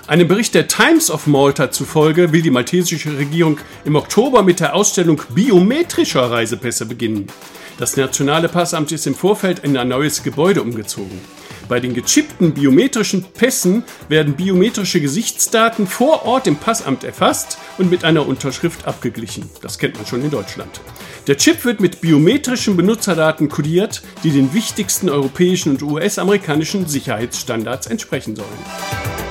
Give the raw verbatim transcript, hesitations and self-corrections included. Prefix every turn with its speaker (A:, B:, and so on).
A: Einem Bericht der Times of Malta zufolge will die maltesische Regierung im Oktober mit der Ausstellung biometrischer Reisepässe beginnen. Das nationale Passamt ist im Vorfeld in ein neues Gebäude umgezogen. Bei den gechippten biometrischen Pässen werden biometrische Gesichtsdaten vor Ort im Passamt erfasst und mit einer Unterschrift abgeglichen. Das kennt man schon in Deutschland. Der Chip wird mit biometrischen Benutzerdaten kodiert, die den wichtigsten europäischen und U S-amerikanischen Sicherheitsstandards entsprechen sollen.